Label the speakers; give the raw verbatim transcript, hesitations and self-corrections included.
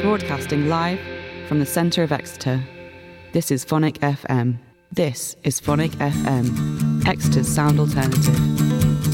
Speaker 1: Broadcasting live from the centre of Exeter. This is Phonic F M. This is Phonic F M, Exeter's sound alternative.